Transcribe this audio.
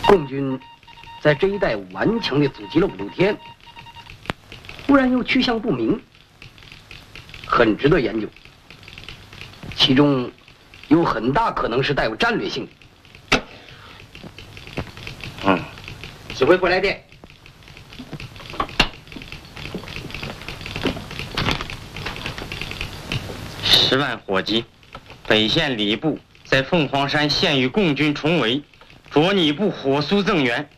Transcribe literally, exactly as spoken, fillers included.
共军在这一带顽强地阻击了五六天，忽然又去向不明，很值得研究。其中有很大可能是带有战略性的。 嗯，指挥过来电。十万火急，北线礼部在凤凰山现与共军重围，着你部火速增援。